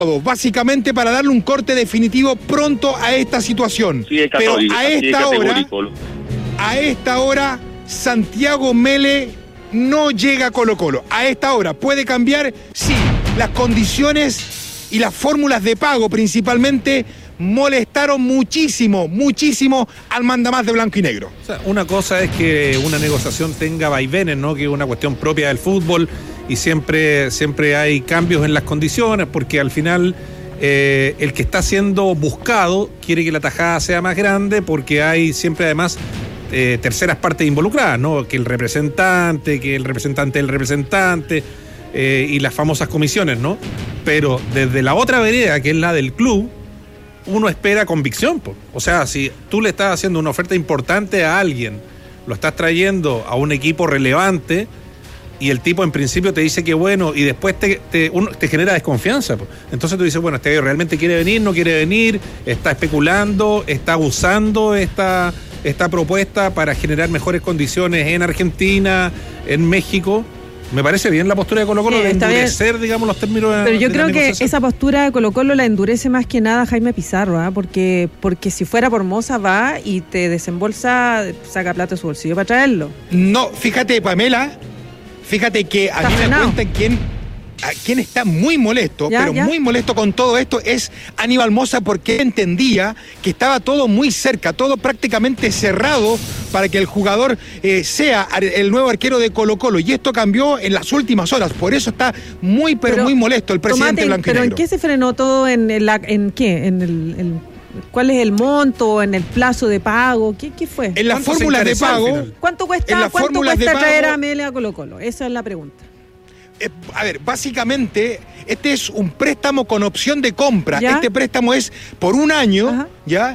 básicamente para darle un corte definitivo pronto a esta situación. Sí, pero a esta hora Santiago Mele no llega a Colo-Colo. A esta hora puede cambiar, sí, las condiciones y las fórmulas de pago principalmente molestaron muchísimo al mandamás de blanco y negro. O sea, una cosa es que una negociación tenga vaivenes, ¿no? Que es una cuestión propia del fútbol y siempre hay cambios en las condiciones, porque al final el que está siendo buscado quiere que la tajada sea más grande, porque hay siempre además terceras partes involucradas, ¿no? Que el representante del representante y las famosas comisiones, ¿no? Pero desde la otra vereda, que es la del club, uno espera convicción, po. O sea, si tú le estás haciendo una oferta importante a alguien, lo estás trayendo a un equipo relevante y el tipo en principio te dice que bueno, y después te genera desconfianza, po. Entonces tú dices, bueno, este realmente quiere venir, no quiere venir, está especulando, está usando esta propuesta para generar mejores condiciones en Argentina, en México. Me parece bien la postura de Colo-Colo de endurecer, digamos, los términos de Pero yo creo que esa postura de Colo-Colo la endurece más que nada Jaime Pizarro, ¿eh? Porque si fuera por Moza va y te desembolsa, saca plata de su bolsillo para traerlo. No, fíjate, Pamela, que a mí me cuentan quién está muy molesto, muy molesto con todo esto es Aníbal Moza, porque entendía que estaba todo muy cerca, todo prácticamente cerrado para que el jugador sea el nuevo arquero de Colo-Colo, y esto cambió en las últimas horas, por eso está muy molesto el presidente blanco y negro. ¿Pero en qué se frenó todo? ¿En qué? ¿Cuál es el monto? ¿En el plazo de pago? ¿Qué fue? En las fórmulas de pago. ¿Cuánto cuesta traer a Mele a Colo-Colo? Esa es la pregunta. A ver, básicamente, este es un préstamo con opción de compra. ¿Ya? Este préstamo es por un año, ajá, ¿ya?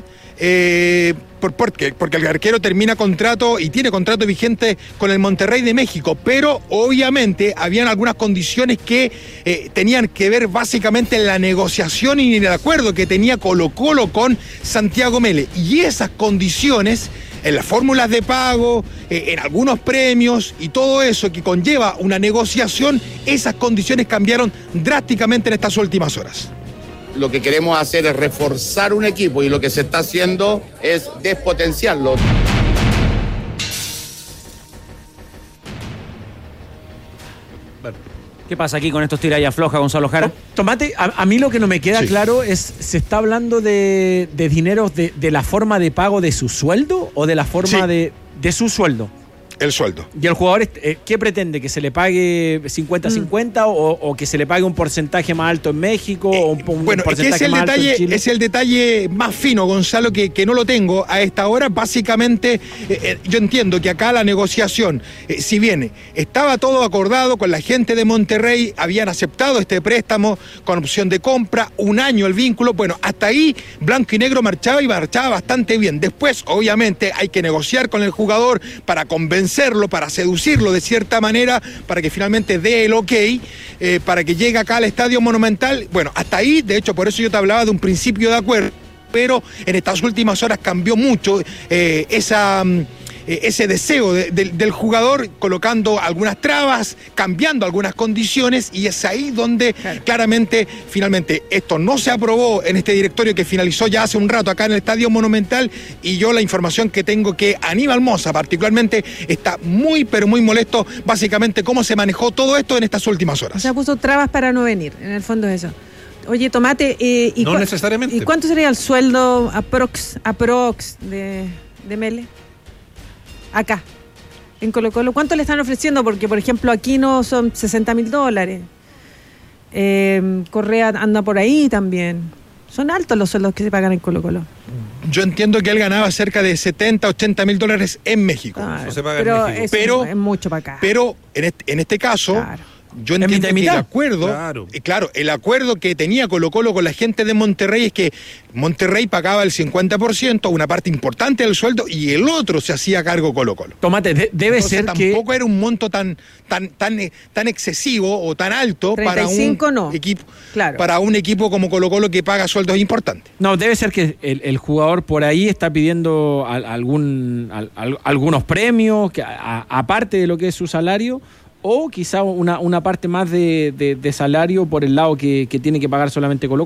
Porque el arquero termina contrato y tiene contrato vigente con el Monterrey de México, pero obviamente habían algunas condiciones que tenían que ver básicamente en la negociación y en el acuerdo que tenía Colo-Colo con Santiago Mele. Y esas condiciones, en las fórmulas de pago, en algunos premios y todo eso que conlleva una negociación, esas condiciones cambiaron drásticamente en estas últimas horas. Lo que queremos hacer es reforzar un equipo y lo que se está haciendo es despotenciarlo. ¿Qué pasa aquí con estos tira y afloja, Gonzalo Jara? Tomate, a mí lo que no me queda claro es, ¿se está hablando de dineros de la forma de pago de su sueldo o de la forma de su sueldo? El sueldo. ¿Y el jugador qué pretende? ¿Que se le pague 50-50 o que se le pague un porcentaje más alto en México o un porcentaje más alto en Chile? Es el detalle más fino, Gonzalo, que no lo tengo a esta hora. Básicamente, yo entiendo que acá la negociación, si bien estaba todo acordado con la gente de Monterrey, habían aceptado este préstamo con opción de compra, un año el vínculo, bueno, hasta ahí blanco y negro marchaba bastante bien. Después, obviamente, hay que negociar con el jugador para convencerlo, para seducirlo de cierta manera, para que finalmente dé el ok, para que llegue acá al Estadio Monumental. Bueno, hasta ahí, de hecho, por eso yo te hablaba de un principio de acuerdo, pero en estas últimas horas cambió mucho ese deseo del jugador, colocando algunas trabas, cambiando algunas condiciones, y es ahí donde claramente, finalmente, esto no se aprobó en este directorio que finalizó ya hace un rato acá en el Estadio Monumental, y yo la información que tengo que Aníbal Moza particularmente está muy molesto, básicamente cómo se manejó todo esto en estas últimas horas. O sea, puso trabas para no venir, en el fondo es eso. Oye, Tomate, no necesariamente. ¿Y cuánto sería el sueldo aprox de Mele? Acá, en Colo-Colo, ¿cuánto le están ofreciendo? Porque, por ejemplo, aquí no son $60,000. Correa anda por ahí también. Son altos los sueldos que se pagan en Colo-Colo. Yo entiendo que él ganaba cerca de $70,000-$80,000 en México. Claro, no se paga en México. Pero es mucho para acá. Pero en este caso... Claro. Yo entiendo que el acuerdo, el acuerdo que tenía Colo-Colo con la gente de Monterrey es que Monterrey pagaba el 50%, una parte importante del sueldo, y el otro se hacía cargo Colo-Colo. Tomate, debe Entonces, ser que... Tampoco era un monto tan excesivo o tan alto para un equipo como Colo-Colo que paga sueldos importantes. No, debe ser que el jugador por ahí está pidiendo algunos premios, aparte de lo que es su salario, o quizá una parte más de salario por el lado que tiene que pagar solamente Colo-Colo.